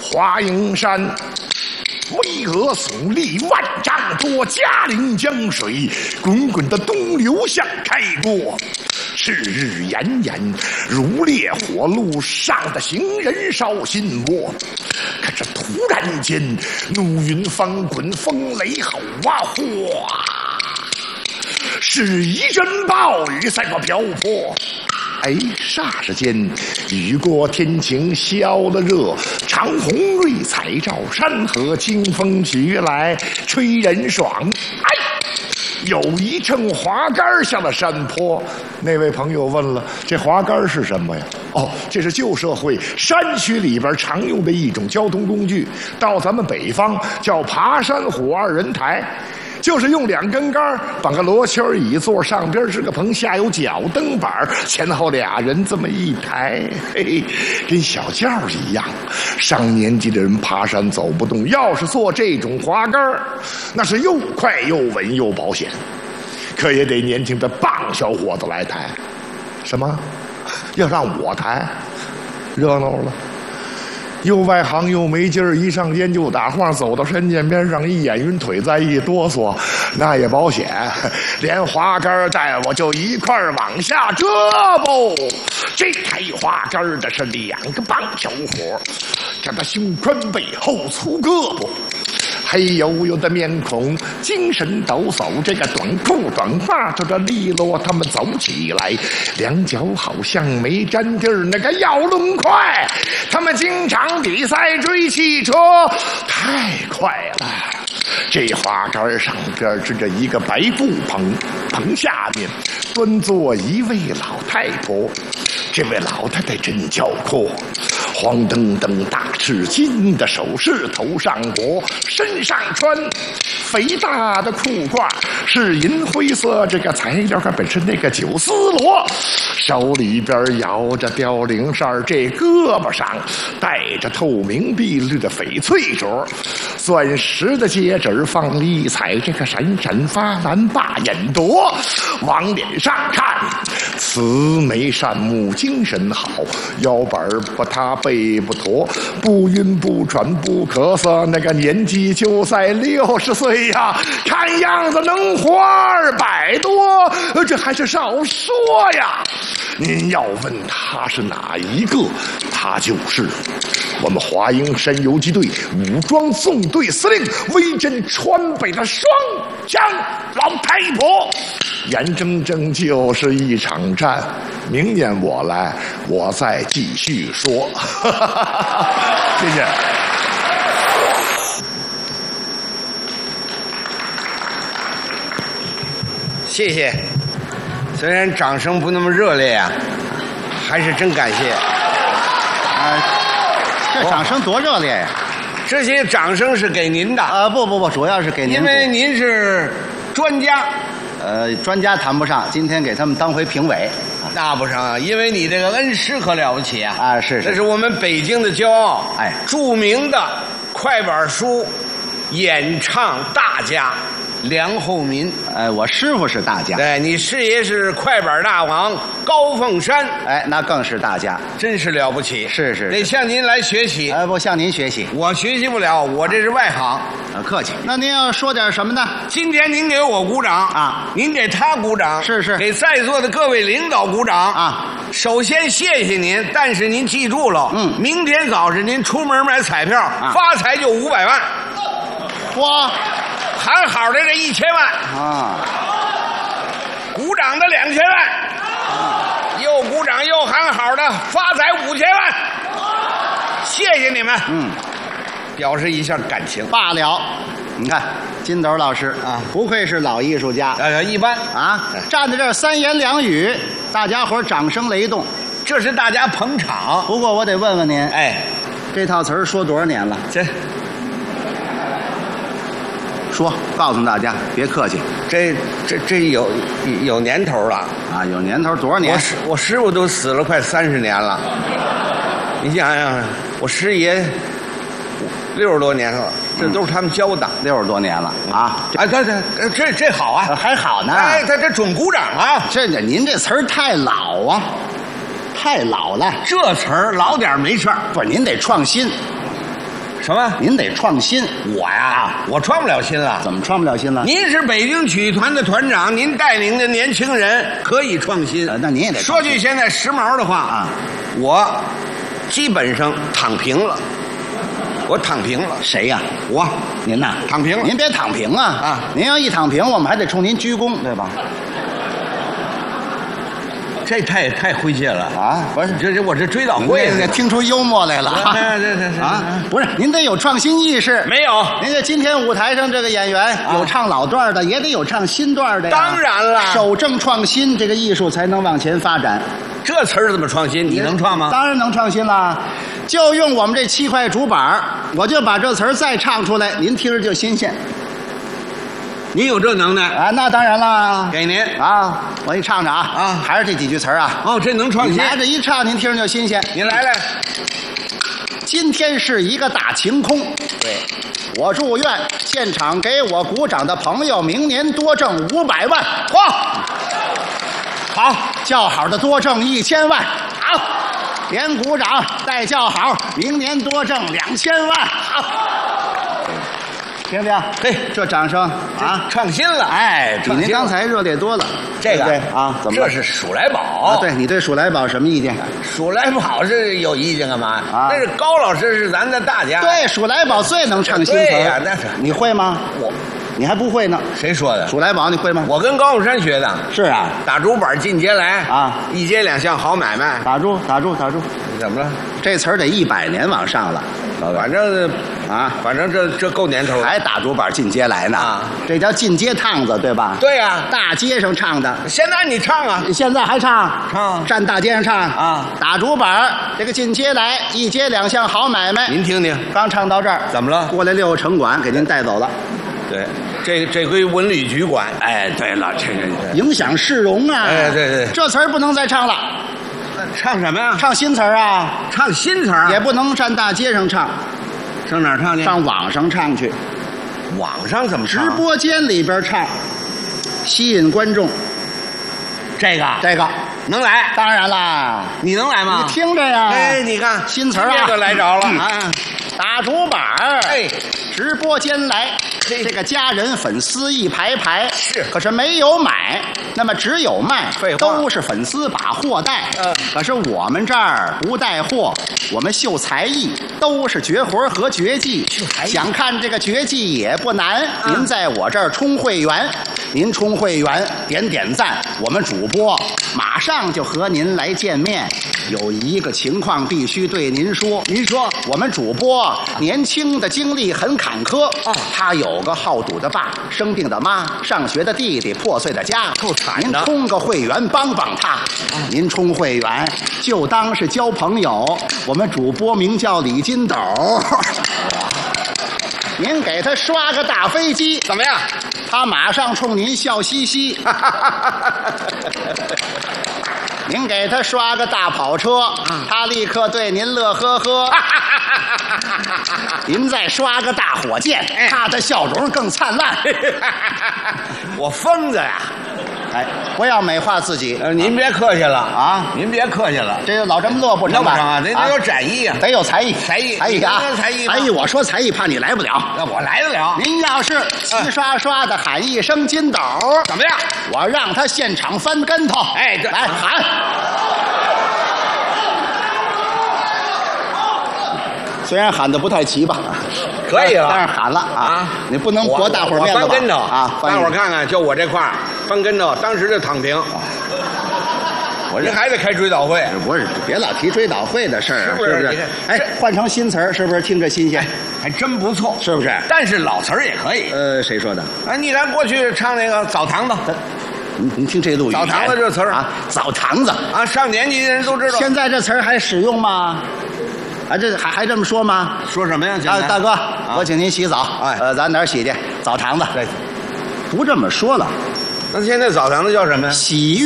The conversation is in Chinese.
华蓥山。巍峨耸立，万丈多，嘉陵江水滚滚的东流向开过。是日炎炎，如烈火，路上的行人烧心窝。可是突然间，怒云翻滚，风雷吼啊，哗！是一阵暴雨在那瓢泼。哎，霎时间，雨过天晴，消了热，长虹瑞彩照山河，清风徐来，吹人爽。哎，有一乘滑竿下了山坡。那位朋友问了，这滑竿是什么呀？哦，这是旧社会山区里边常用的一种交通工具，到咱们北方叫爬山虎二人抬。就是用2根杆绑个罗圈椅座，上边是个棚，下有脚蹬板，前后俩人这么一抬，嘿嘿，跟小轿一样。上年纪的人爬山走不动，要是坐这种滑竿，那是又快又稳又保险。可也得年轻的棒小伙子来抬。什么？要让我抬？热闹了。又外行又没劲儿，一上肩就打晃，走到山涧边上，一眼晕，腿再一哆嗦，那也保险，连滑竿带我就一块儿往下折不。这抬滑竿的是2个棒小伙，这个胸宽背后粗胳膊，黑黝黝的面孔，精神抖擞，这个短裤短袜着这利落，他们走起来2脚好像没沾地儿，那个要抡快，他们经常比赛追汽车，太快了。这滑竿上边支着一个白布棚，棚下面端坐一位老太婆。这位老太太真叫阔，黄澄澄大赤金的首饰头上裹，身上穿肥大的裤褂，是银灰色，这个材料它本身那个9丝罗，手里边摇着凋零扇，这胳膊上戴着透明碧绿的翡翠镯，钻石的戒指放丽彩，这个闪闪发蓝把眼朵，往脸上看慈眉善目，精神好，腰板不塌背不驼，不晕不喘不咳嗽，那个年纪就在60岁呀，看样子能活200多，这还是少说呀。您要问他是哪一个，他就是我们华蓥山游击队武装纵队司令威震川北的双枪老太婆。眼睁睁就是一场战，明年我来，我再继续说。谢谢。 谢谢，虽然掌声不那么热烈啊，还是真感谢。 这掌声多热烈呀！ 这些掌声是给您的。 不，主要是给您， 因为您是专家。 专家谈不上，今天给他们当回评委。 那不成啊，因为你这个恩师可了不起啊！ 是， 这是我们北京的骄傲。 哎， 著名的快板书演唱大家梁厚民。 我师傅是大家， 对，你师爷是快板大王高凤山。 哎，那更是大家， 真是了不起。 是， 得向您来学习。 不向您学习， 我学习不了，我这是外行。 客气。那您要说点什么呢？ 今天您给我鼓掌啊， 您给他鼓掌， 是， 给在座的各位领导鼓掌啊。 首先谢谢您，但是您记住了，明天早上您出门买彩票，发财就500万。 哇， 喊好的这1000万啊， 鼓掌的2000万，又鼓掌又喊好的发财5000万，谢谢你们。表示一下感情罢了。你看金斗老师啊， 不愧是老艺术家。 一般啊，站在这儿3言2语，大家伙掌声雷动， 这是大家捧场。 不过我得问问您， 哎， 这套词儿说多少年了？说，告诉大家，别客气。 这有年头了啊，有年头，多少年？ 我师傅都死了快30年了。你想想，我师爷60多年了，这都是他们教的 ，60多年了啊！ 这好啊， 还好呢。 哎，他这准鼓掌啊！ 您这词儿太老啊，太老了。 这词儿老点没事儿， 不是您得创新。 什么？ 您得创新。 我呀，我创不了新了。 怎么创不了新了？ 您是北京曲艺团的团长，您带领的年轻人可以创新。 那您也得说句现在时髦的话啊， 我基本上躺平了。我躺平了。 谁呀？ 我， 您呐， 躺平了。 您别躺平啊！ 啊， 您要一躺平，我们还得冲您鞠躬，对吧？ 这太诙谐了啊！不是， 这我这追悼会听出幽默来了。 这啊，不是，您得有创新意识。 没有， 您这今天舞台上这个演员有唱老段的，也得有唱新段的呀。 当然了， 守正创新，这个艺术才能往前发展。 这词儿怎么创新？你能创吗？ 当然能创新啦！就用我们这7块竹板，我就把这词儿再唱出来，您听着就新鲜。 你有这能耐啊？那当然啦！ 给您啊，我给你唱着啊！ 啊， 还是这几句词儿啊！ 哦，这能创新。 拿着一唱，您听着就新鲜。 你来。 今天是一个大晴空， 对， 我祝愿现场给我鼓掌的朋友，明年多挣500万。嚯！好，叫好的多挣1000万。好，连鼓掌带叫好，明年多挣2000万。好，听听， 嘿， 这掌声啊， 创新了， 哎，比您刚才热烈多了。 这个对啊，怎么？ 这是数来宝啊！对你对数来宝什么意见？ 数来宝是有意见干嘛？ 啊， 那是高老师是咱的大家。 对，数来宝最能唱新词。 对呀，那是你会吗？你还不会呢？ 谁说的？ 数来宝你会吗？ 我跟高永山学的。 是啊， 打竹板进街来啊， 一街2巷好买卖。 打住！ 怎么了？ 这词儿得100年往上了。 反正这够年头了。 还打竹板进街来呢？ 啊， 这叫进街趟子，对吧？ 对呀， 大街上唱的。 现在你唱啊？ 现在还唱？站大街上唱啊？ 打竹板，这个进街来，一街2巷好买卖。 您听听， 刚唱到这儿， 怎么了？ 过来6个城管给您带走了。 对，这归文旅局管。 哎，对了，这影响市容啊！ 哎，对， 这词儿不能再唱了。 唱什么呀？ 唱新词儿啊！ 唱新词儿也不能站大街上唱， 上哪儿唱去？ 上网上唱去。 网上怎么唱？ 直播间里边唱，吸引观众。这个能来？ 当然啦， 你能来吗？ 你听着呀！ 哎，你看新词儿啊， 这个来着了啊！ 打竹板儿， 哎， 直播间来，这个家人粉丝一排排， 是， 可是没有买，那么只有卖， 废话， 都是粉丝把货带。可是我们这儿不带货，我们秀才艺，都是绝活和绝技。想看这个绝技也不难，您在我这儿充会员，您充会员点赞，我们主播马上就和您来见面。有一个情况必须对您说，我们主播年轻的经历很坎坷，他有个好赌的爸，生病的妈，上学的弟弟，破碎的家， 够惨的。 您充个会员帮帮他，您充会员就当是交朋友。我们主播名叫李金斗，您给他刷个大飞机怎么样？ 他马上冲您笑嘻嘻。您给他刷个大跑车，他立刻对您乐呵呵。您再刷个大火箭，他的笑容更灿烂。 我疯子呀！ 哎，不要美化自己。 您别客气了啊！ 您别客气了， 这就老这么乐不成吧？ 啊！得有展艺啊， 得有才艺， 才艺啊！ 才艺！ 我说才艺，怕你来不了。 那我来得了。 您要是齐刷刷的喊一声金斗， 怎么样？ 我让他现场翻跟头。 哎， 来喊。虽然喊的不太齐吧， 可以了， 但是喊了啊！你不能驳大伙儿面子吧？ 翻跟头啊！ 大伙儿看看，就我这块儿翻跟头，当时就躺平。我这还得开追悼会， 不是？别老提追悼会的事儿， 是不是？ 哎，换成新词儿，是不是听着新鲜？ 还真不错， 是不是？ 但是老词儿也可以。 谁说的？ 哎，你看过去唱那个澡堂子。 您听这路语， 澡堂子这词儿啊，澡堂子啊，上年纪的人都知道。 现在这词儿还使用吗？这还这么说吗？ 说什么呀？ 大哥，我请您洗澡。咱哪儿洗去？澡堂子。不这么说了。 那现在澡堂子叫什么呀？ 洗浴。